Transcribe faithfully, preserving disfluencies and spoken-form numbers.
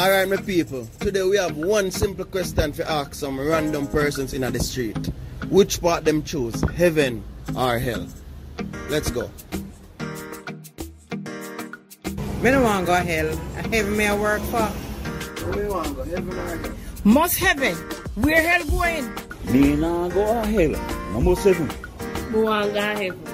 Alright, my people. Today we have one simple question to ask some random persons in the street. Which part them choose, heaven or hell? Let's go. Me don't want to go hell. Heaven may I work for. Where do you want to go, heaven or hell? Must heaven. Where hell going? Me nah go to hell. I must heaven. Me want to go heaven.